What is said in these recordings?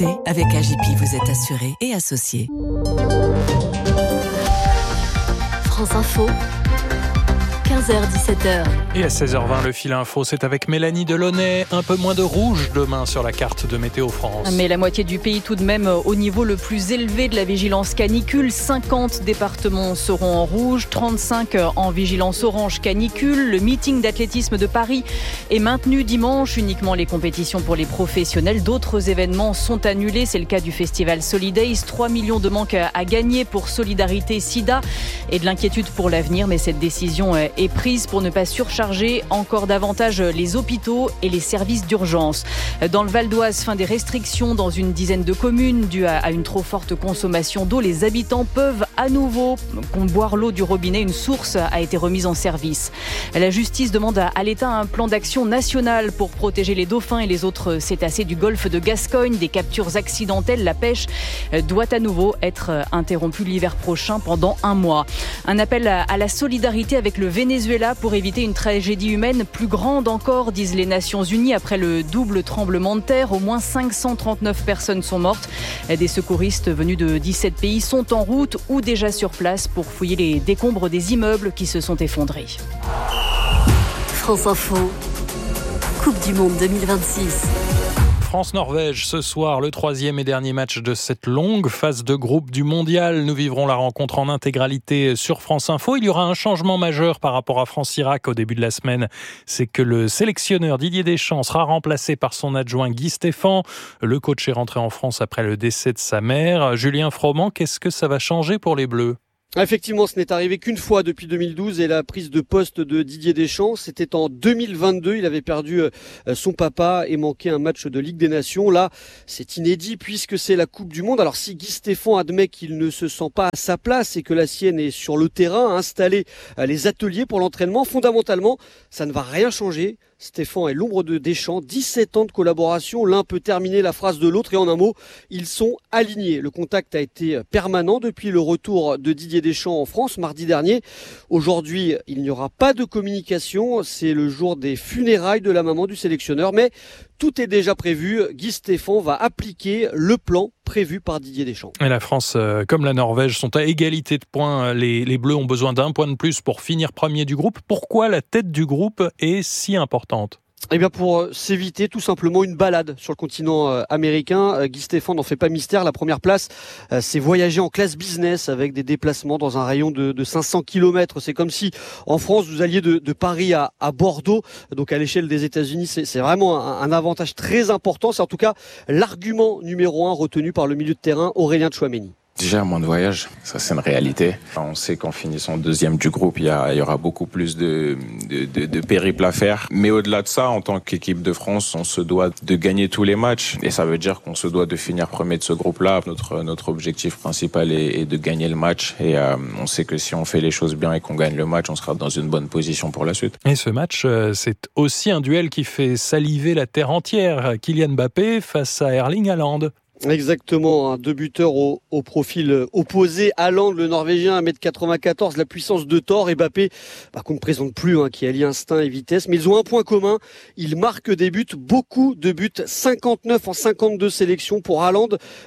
Avec AJP, vous êtes assuré et associé. France Info, 15h-17h. Et à 16h20, le fil info, c'est avec Mélanie Delaunay. Un peu moins de rouge demain sur la carte de Météo France. Mais la moitié du pays tout de même au niveau le plus élevé de la vigilance canicule. 50 départements seront en rouge, 35 en vigilance orange canicule. Le meeting d'athlétisme de Paris est maintenu dimanche. Uniquement les compétitions pour les professionnels. D'autres événements sont annulés. C'est le cas du festival Solidays. 3 millions de manques à gagner pour Solidarité Sida et de l'inquiétude pour l'avenir. Mais cette décision est prise pour ne pas surcharger encore davantage les hôpitaux et les services d'urgence. Dans le Val d'Oise, fin des restrictions dans une dizaine de communes dues à une trop forte consommation d'eau. Les habitants peuvent à nouveau boire l'eau du robinet. Une source a été remise en service. La justice demande à l'État un plan d'action national pour protéger les dauphins et les autres cétacés du golfe de Gascogne. Des captures accidentelles, la pêche doit à nouveau être interrompue l'hiver prochain pendant 1 mois. Un appel à la solidarité avec le Venezuela pour éviter une tragédie humaine plus grande encore, disent les Nations Unies. Après le double tremblement de terre, au moins 539 personnes sont mortes. Des secouristes venus de 17 pays sont en route ou déjà sur place pour fouiller les décombres des immeubles qui se sont effondrés. France Info, Coupe du Monde 2026. France-Norvège, ce soir, le 3e et dernier match de cette longue phase de groupe du mondial. Nous vivrons la rencontre en intégralité sur France Info. Il y aura un changement majeur par rapport à France-Irak au début de la semaine. C'est que le sélectionneur Didier Deschamps sera remplacé par son adjoint Guy Stéphane. Le coach est rentré en France après le décès de sa mère. Julien Froment, qu'est-ce que ça va changer pour les Bleus ? Effectivement, ce n'est arrivé qu'une fois depuis 2012 et la prise de poste de Didier Deschamps, c'était en 2022. Il avait perdu son papa et manqué un match de Ligue des Nations. Là, c'est inédit puisque c'est la Coupe du Monde. Alors si Guy Stéphane admet qu'il ne se sent pas à sa place et que la sienne est sur le terrain, installer les ateliers pour l'entraînement, fondamentalement, ça ne va rien changer. Stéphane est l'ombre de Deschamps, 17 ans de collaboration, l'un peut terminer la phrase de l'autre et en un mot, ils sont alignés. Le contact a été permanent depuis le retour de Didier Deschamps en France mardi dernier. Aujourd'hui, il n'y aura pas de communication, c'est le jour des funérailles de la maman du sélectionneur, mais tout est déjà prévu. Guy Stéphane va appliquer le plan prévu par Didier Deschamps. Et la France, comme la Norvège, sont à égalité de points. Les Bleus ont besoin d'un point de plus pour finir premier du groupe. Pourquoi la tête du groupe est si importante ? Eh bien pour s'éviter tout simplement une balade sur le continent américain. Guy Stéphane n'en fait pas mystère. La première place, c'est voyager en classe business avec des déplacements dans un rayon de 500 km. C'est comme si en France vous alliez de Paris à Bordeaux. Donc à l'échelle des États-Unis, c'est vraiment un avantage très important. C'est en tout cas l'argument numéro 1 retenu par le milieu de terrain Aurélien Tchouaméni. Déjà, moins de voyages, ça c'est une réalité. On sait qu'en finissant deuxième du groupe, il y aura beaucoup plus de périples à faire. Mais au-delà de ça, en tant qu'équipe de France, on se doit de gagner tous les matchs. Et ça veut dire qu'on se doit de finir premier de ce groupe-là. Notre objectif principal est de gagner le match. Et on sait que si on fait les choses bien et qu'on gagne le match, on sera dans une bonne position pour la suite. Et ce match, c'est aussi un duel qui fait saliver la terre entière. Kylian Mbappé face à Erling Haaland. Exactement, deux buteurs au profil opposé. Haaland, le Norvégien, 1m94, la puissance de Thor, et Mbappé, qu'on ne présente plus, qui allie instinct et vitesse. Mais ils ont un point commun, ils marquent des buts, beaucoup de buts, 59 en 52 sélections pour Haaland,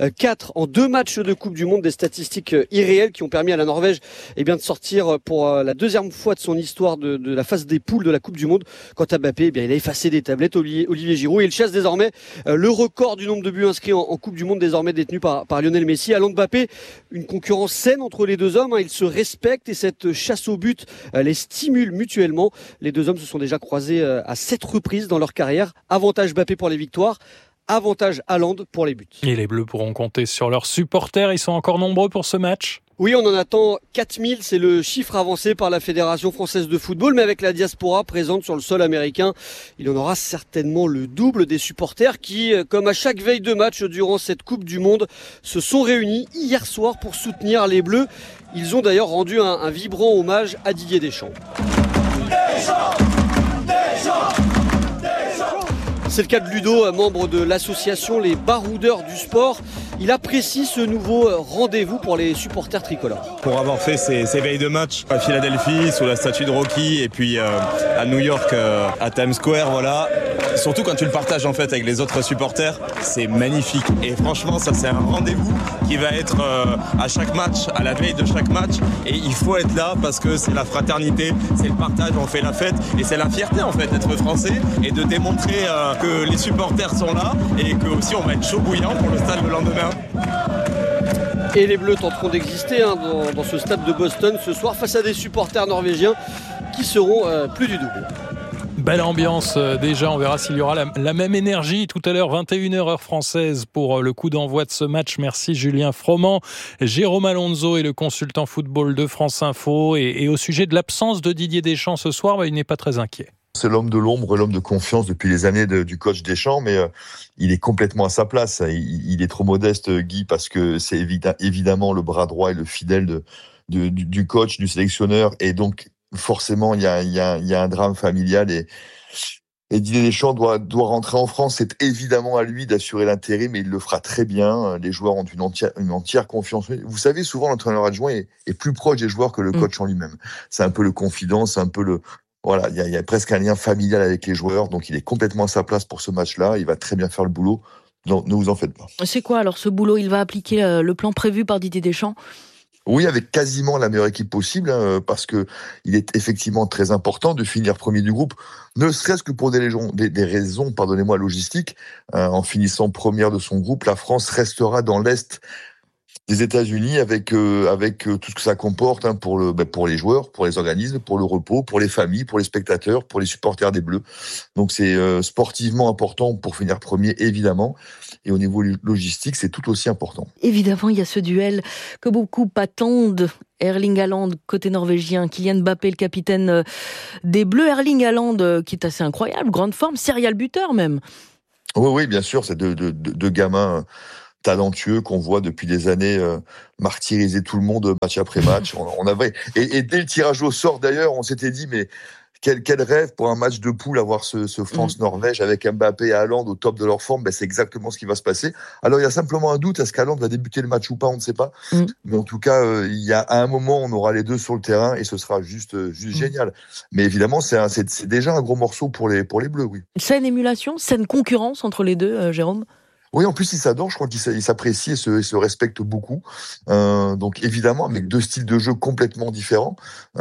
4 en 2 matchs de Coupe du Monde, des statistiques irréelles qui ont permis à la Norvège de sortir pour la deuxième fois de son histoire de la phase des poules de la Coupe du Monde. Quant à Mbappé, il a effacé des tablettes, Olivier Giroud, et il chasse désormais le record du nombre de buts inscrits en Coupe du Monde désormais détenu par Lionel Messi. Haaland Mbappé, une concurrence saine entre les deux hommes, ils se respectent et cette chasse au but les stimule mutuellement. Les deux hommes se sont déjà croisés à 7 reprises dans leur carrière. Avantage Mbappé pour les victoires, avantage Haaland pour les buts. Et les Bleus pourront compter sur leurs supporters, ils sont encore nombreux pour ce match ? Oui, on en attend 4000, c'est le chiffre avancé par la Fédération française de football, mais avec la diaspora présente sur le sol américain, il en aura certainement le double des supporters qui, comme à chaque veille de match durant cette Coupe du Monde, se sont réunis hier soir pour soutenir les Bleus. Ils ont d'ailleurs rendu un vibrant hommage à Didier Deschamps. C'est le cas de Ludo, membre de l'association Les Baroudeurs du Sport. Il apprécie ce nouveau rendez-vous pour les supporters tricolores. Pour avoir fait ces veilles de match à Philadelphie, sous la statue de Rocky, et puis à New York, à Times Square, voilà. Surtout quand tu le partages en fait avec les autres supporters, c'est magnifique. Et franchement, ça c'est un rendez-vous qui va être à chaque match, à la veille de chaque match. Et il faut être là parce que c'est la fraternité, c'est le partage, on fait la fête. Et c'est la fierté en fait d'être français et de démontrer que les supporters sont là et que aussi on va être chaud bouillant pour le stade le lendemain. Et les Bleus tenteront d'exister dans ce stade de Boston ce soir face à des supporters norvégiens qui seront plus du double. Belle ambiance déjà, on verra s'il y aura la même énergie tout à l'heure, 21h heure française pour le coup d'envoi de ce match. Merci Julien Froment. Jérôme Alonso est le consultant football de France Info et au sujet de l'absence de Didier Deschamps ce soir, il n'est pas très inquiet. C'est l'homme de l'ombre, l'homme de confiance depuis les années du coach Deschamps, mais il est complètement à sa place. Il est trop modeste, Guy, parce que c'est évidemment le bras droit et le fidèle du coach, du sélectionneur, et donc forcément il y a un drame familial et Didier Deschamps doit rentrer en France. C'est évidemment à lui d'assurer l'intérim, mais il le fera très bien. Les joueurs ont une entière confiance. Vous savez, souvent l'entraîneur adjoint est plus proche des joueurs que le coach en lui-même. C'est un peu le confident, c'est un peu voilà, il y a presque un lien familial avec les joueurs, donc il est complètement à sa place pour ce match-là. Il va très bien faire le boulot. Non, ne vous en faites pas. C'est quoi alors ce boulot? Il va appliquer le plan prévu par Didier Deschamps? Oui, avec quasiment la meilleure équipe possible, parce que il est effectivement très important de finir premier du groupe, ne serait-ce que pour des raisons, logistiques. En finissant première de son groupe, la France restera dans l'Est des États-Unis avec tout ce que ça comporte pour les joueurs, pour les organismes, pour le repos, pour les familles, pour les spectateurs, pour les supporters des Bleus. Donc c'est sportivement important pour finir premier, évidemment. Et au niveau logistique, c'est tout aussi important. Évidemment, il y a ce duel que beaucoup attendent. Erling Haaland, côté norvégien, Kylian Mbappé, le capitaine des Bleus. Erling Haaland, qui est assez incroyable, grande forme, serial buteur même. Oui, bien sûr, c'est deux gamins talentueux qu'on voit depuis des années martyriser tout le monde match après match. On avait et dès le tirage au sort d'ailleurs, on s'était dit mais quel rêve pour un match de poule avoir ce France-Norvège avec Mbappé et Haaland au top de leur forme. C'est exactement ce qui va se passer. Alors il y a simplement un doute, est-ce qu'Haaland va débuter le match ou pas, on ne sait pas. Mais en tout cas, il y a à un moment on aura les deux sur le terrain et ce sera juste génial. Mais évidemment, c'est déjà un gros morceau pour les Bleus, oui. Saine émulation, saine concurrence entre les deux, Jérôme. Oui, en plus, ils s'adorent. Je crois qu'ils s'apprécient et se respectent beaucoup. Donc, évidemment, avec deux styles de jeu complètement différents.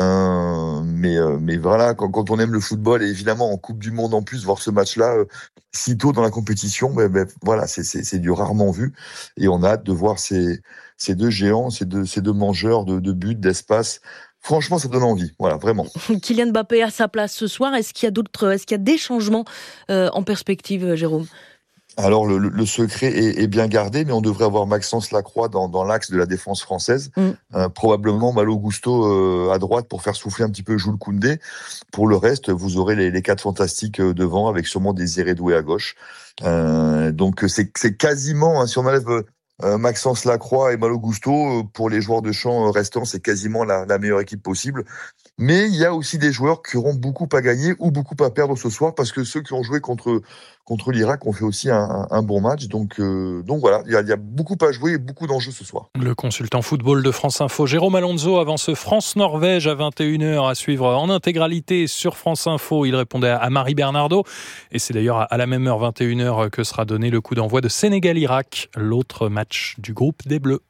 Mais voilà, quand on aime le football, et évidemment, en Coupe du Monde en plus, voir ce match-là si tôt dans la compétition, voilà, c'est du rarement vu. Et on a hâte de voir ces deux géants, ces deux mangeurs de buts, d'espace. Franchement, ça donne envie. Voilà, vraiment. Kylian Mbappé à sa place ce soir. Est-ce qu'il y a des changements en perspective, Jérôme? Alors, le secret est bien gardé, mais on devrait avoir Maxence Lacroix dans l'axe de la défense française. Probablement Malo Gusto à droite pour faire souffler un petit peu Jules Koundé. Pour le reste, vous aurez les quatre fantastiques devant, avec sûrement Désiré Doué à gauche. Donc, c'est quasiment, si on enlève Maxence Lacroix et Malo Gusto, pour les joueurs de champ restants, c'est quasiment la meilleure équipe possible. Mais il y a aussi des joueurs qui auront beaucoup à gagner ou beaucoup à perdre ce soir, parce que ceux qui ont joué contre l'Irak ont fait aussi un bon match. Donc voilà, il y a beaucoup à jouer et beaucoup d'enjeux ce soir. Le consultant football de France Info, Jérôme Alonso, avant ce France-Norvège à 21h à suivre en intégralité sur France Info. Il répondait à Marie Bernardo. Et c'est d'ailleurs à la même heure, 21h, que sera donné le coup d'envoi de Sénégal-Irak, l'autre match du groupe des Bleus.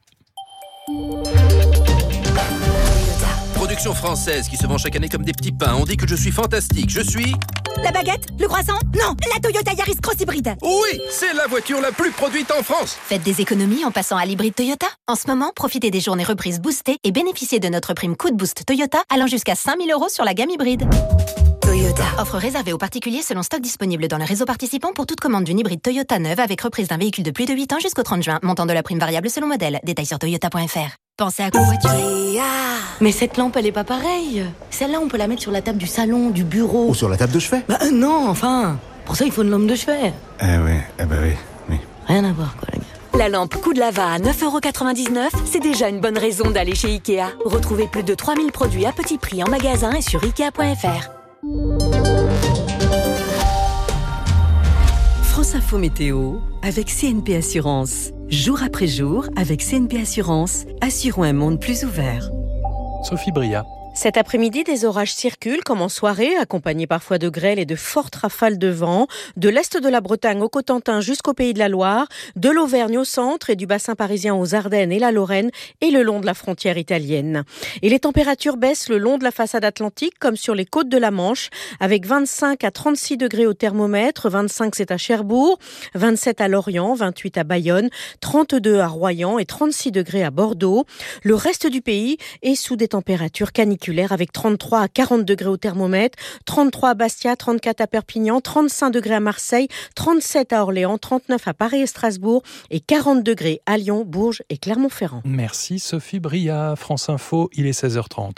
Production française qui se vend chaque année comme des petits pains. On dit que je suis fantastique. Je suis... La baguette? Le croissant? Non, la Toyota Yaris Cross Hybride. Oui, c'est la voiture la plus produite en France. Faites des économies en passant à l'hybride Toyota. En ce moment, profitez des journées reprises boostées et bénéficiez de notre prime coup de boost Toyota allant jusqu'à 5 000 € sur la gamme hybride. Toyota. Offre réservée aux particuliers selon stock disponible dans le réseau participant pour toute commande d'une hybride Toyota neuve avec reprise d'un véhicule de plus de 8 ans jusqu'au 30 juin. Montant de la prime variable selon modèle. Détails sur toyota.fr. Pensez à covoiturer. Mais cette lampe, elle est pas pareille. Celle-là, on peut la mettre sur la table du salon, du bureau. Ou sur la table de chevet. Non, enfin. Pour ça, il faut une lampe de chevet. Oui. Rien à voir, quoi, les gars. La lampe coup de lava à 9,99 €, c'est déjà une bonne raison d'aller chez Ikea. Retrouvez plus de 3000 produits à petit prix en magasin et sur Ikea.fr. France Info Météo avec CNP Assurance. Jour après jour, avec CNP Assurance, assurons un monde plus ouvert. Sophie Bria. Cet après-midi, des orages circulent comme en soirée, accompagnés parfois de grêle et de fortes rafales de vent, de l'est de la Bretagne au Cotentin jusqu'au Pays de la Loire, de l'Auvergne au centre et du bassin parisien aux Ardennes et la Lorraine et le long de la frontière italienne. Et les températures baissent le long de la façade atlantique comme sur les côtes de la Manche, avec 25 à 36 degrés au thermomètre, 25 c'est à Cherbourg, 27 à Lorient, 28 à Bayonne, 32 à Royan et 36 degrés à Bordeaux. Le reste du pays est sous des températures caniculaires avec 33 à 40 degrés au thermomètre, 33 à Bastia, 34 à Perpignan, 35 degrés à Marseille, 37 à Orléans, 39 à Paris et Strasbourg et 40 degrés à Lyon, Bourges et Clermont-Ferrand. Merci Sophie Bria. France Info, il est 16h30.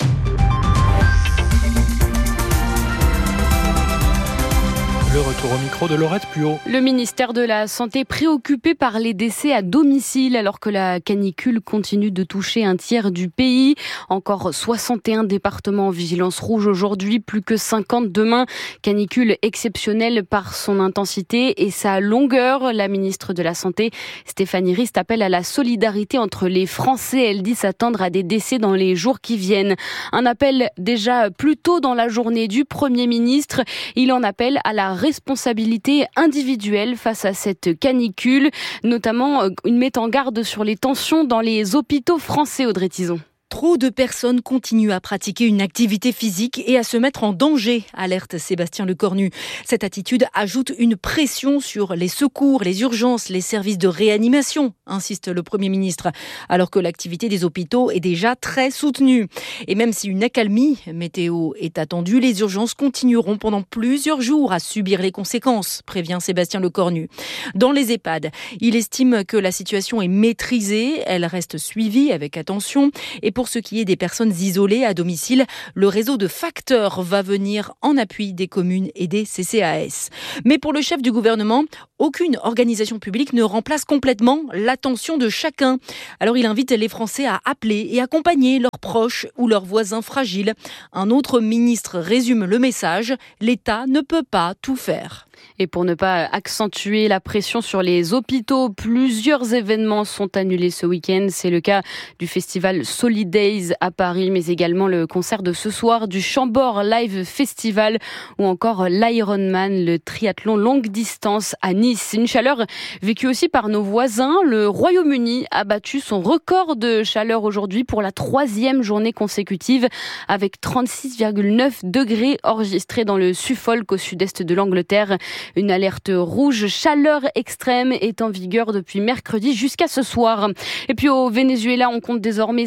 Le retour au micro de Laurette Puot. Le ministère de la Santé préoccupé par les décès à domicile alors que la canicule continue de toucher un tiers du pays. Encore 61 départements en vigilance rouge aujourd'hui, plus que 50 demain. Canicule exceptionnelle par son intensité et sa longueur. La ministre de la Santé, Stéphanie Rist, appelle à la solidarité entre les Français. Elle dit s'attendre à des décès dans les jours qui viennent. Un appel déjà plus tôt dans la journée du Premier ministre. Il en appelle à la responsabilité individuelle face à cette canicule, notamment une met en garde sur les tensions dans les hôpitaux français, Audrey Tison. Trop de personnes continuent à pratiquer une activité physique et à se mettre en danger, alerte Sébastien Lecornu. Cette attitude ajoute une pression sur les secours, les urgences, les services de réanimation, insiste le Premier ministre, alors que l'activité des hôpitaux est déjà très soutenue. Et même si une accalmie météo est attendue, les urgences continueront pendant plusieurs jours à subir les conséquences, prévient Sébastien Lecornu. Dans les EHPAD, il estime que la situation est maîtrisée, elle reste suivie avec attention et pour ce qui est des personnes isolées à domicile, le réseau de facteurs va venir en appui des communes et des CCAS. Mais pour le chef du gouvernement, aucune organisation publique ne remplace complètement l'attention de chacun. Alors il invite les Français à appeler et accompagner leurs proches ou leurs voisins fragiles. Un autre ministre résume le message, l'État ne peut pas tout faire. Et pour ne pas accentuer la pression sur les hôpitaux, plusieurs événements sont annulés ce week-end. C'est le cas du festival Solidays à Paris, mais également le concert de ce soir du Chambord Live Festival ou encore l'Ironman, le triathlon longue distance à Nice. Une chaleur vécue aussi par nos voisins. Le Royaume-Uni a battu son record de chaleur aujourd'hui pour la 3e journée consécutive avec 36,9 degrés enregistrés dans le Suffolk au sud-est de l'Angleterre. Une alerte rouge chaleur extrême est en vigueur depuis mercredi jusqu'à ce soir. Et puis au Venezuela, on compte désormais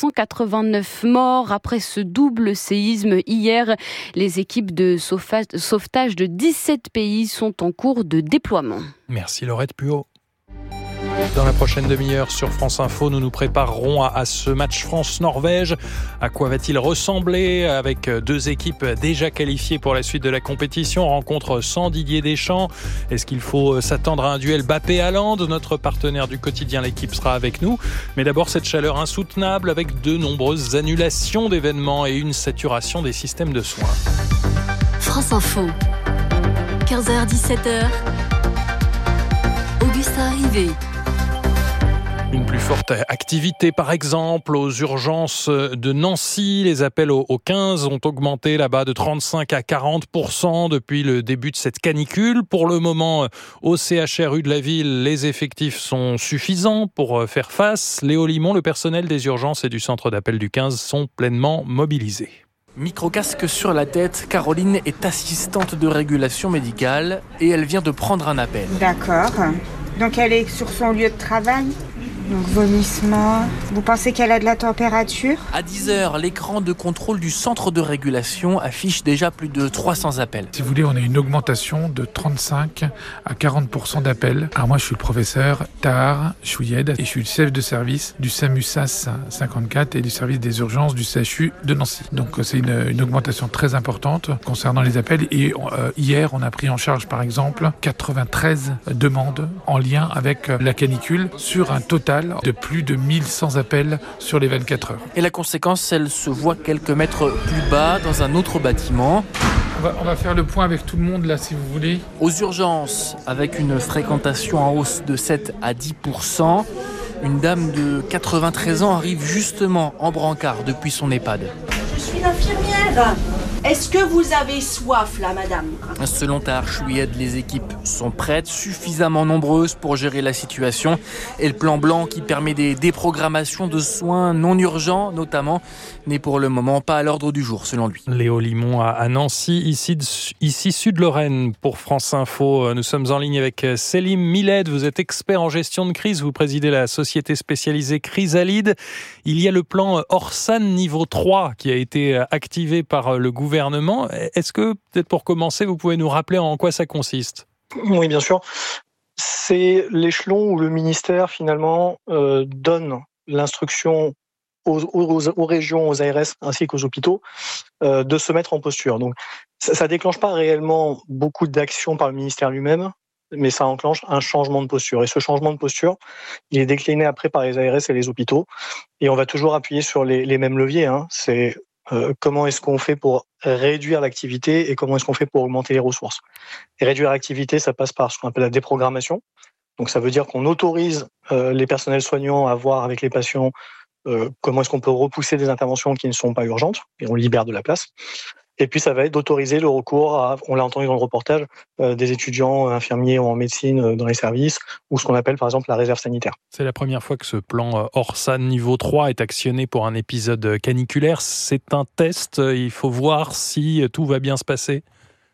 589 morts après ce double séisme hier. Les équipes de sauvetage de 17 pays sont en cours de déploiement. Merci Laurette Puot. Dans la prochaine demi-heure sur France Info, nous nous préparerons à ce match France-Norvège. À quoi va-t-il ressembler avec deux équipes déjà qualifiées pour la suite de la compétition? Rencontre sans Didier Deschamps. Est-ce qu'il faut s'attendre à un duel Mbappé-Haaland? Notre partenaire du quotidien L'équipe sera avec nous. Mais d'abord, cette chaleur insoutenable avec de nombreuses annulations d'événements et une saturation des systèmes de soins. France Info, 15h-17h, Augustin Rivet. Une plus forte activité, par exemple, aux urgences de Nancy. Les appels au 15 ont augmenté là-bas de 35 à 40% depuis le début de cette canicule. Pour le moment, au CHRU de la ville, les effectifs sont suffisants pour faire face. Léo Limon, le personnel des urgences et du centre d'appel du 15 sont pleinement mobilisés. Micro-casque sur la tête, Caroline est assistante de régulation médicale et elle vient de prendre un appel. D'accord. Donc elle est sur son lieu de travail ? Donc vomissement. Vous pensez qu'elle a de la température ? À 10h, l'écran de contrôle du centre de régulation affiche déjà plus de 300 appels. Si vous voulez, on a une augmentation de 35 à 40% d'appels. Alors moi, je suis le professeur Tahar Chouyed et je suis le chef de service du SAMU-SAS 54 et du service des urgences du CHU de Nancy. Donc c'est une augmentation très importante concernant les appels. Et hier, on a pris en charge, par exemple, 93 demandes en lien avec la canicule sur un total de plus de 1100 appels sur les 24 heures. Et la conséquence, elle se voit quelques mètres plus bas dans un autre bâtiment. On va faire le point avec tout le monde là, si vous voulez. Aux urgences, avec une fréquentation en hausse de 7 à 10%, une dame de 93 ans arrive justement en brancard depuis son EHPAD. Je suis l'infirmière. Est-ce que vous avez soif là, madame ? Selon Tahar Chouied, les équipes sont prêtes, suffisamment nombreuses pour gérer la situation. Et le plan blanc qui permet des déprogrammations de soins non urgents, notamment, n'est pour le moment pas à l'ordre du jour, selon lui. Léo Limon à Nancy, ici Sud-Lorraine pour France Info. Nous sommes en ligne avec Selim Miled. Vous êtes expert en gestion de crise. Vous présidez la société spécialisée Chrysalide. Il y a le plan Orsan niveau 3 qui a été activé par le gouvernement. Est-ce que, peut-être pour commencer, vous pouvez nous rappeler en quoi ça consiste ? Oui, bien sûr. C'est l'échelon où le ministère, finalement, donne l'instruction aux régions, aux ARS ainsi qu'aux hôpitaux de se mettre en posture. Donc, ça déclenche pas réellement beaucoup d'actions par le ministère lui-même, mais ça enclenche un changement de posture. Et ce changement de posture, il est décliné après par les ARS et les hôpitaux. Et on va toujours appuyer sur les mêmes leviers. C'est comment est-ce qu'on fait pour réduire l'activité et comment est-ce qu'on fait pour augmenter les ressources. Et réduire l'activité, ça passe par ce qu'on appelle la déprogrammation. Donc ça veut dire qu'on autorise les personnels soignants à voir avec les patients comment est-ce qu'on peut repousser des interventions qui ne sont pas urgentes et on libère de la place. Et puis ça va être d'autoriser le recours à, on l'a entendu dans le reportage, des étudiants infirmiers en médecine dans les services ou ce qu'on appelle par exemple la réserve sanitaire. C'est la première fois que ce plan Orsan niveau 3 est actionné pour un épisode caniculaire. C'est un test, il faut voir si tout va bien se passer.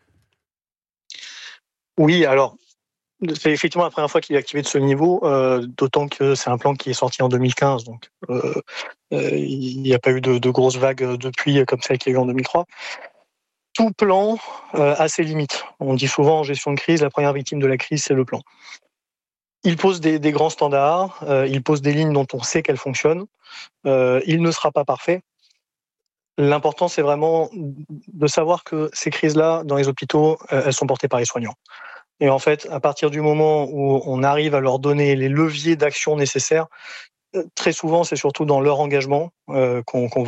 Oui, alors c'est effectivement la première fois qu'il est activé de ce niveau, d'autant que c'est un plan qui est sorti en 2015, donc il n'y a pas eu de grosses vagues depuis comme celle qu'il y a eu en 2003. Tout plan a ses limites. On dit souvent en gestion de crise, la première victime de la crise, c'est le plan. Il pose des grands standards, il pose des lignes dont on sait qu'elles fonctionnent. Il ne sera pas parfait. L'important, c'est vraiment de savoir que ces crises-là, dans les hôpitaux, elles sont portées par les soignants. Et en fait, à partir du moment où on arrive à leur donner les leviers d'action nécessaires, très souvent, c'est surtout dans leur engagement qu'on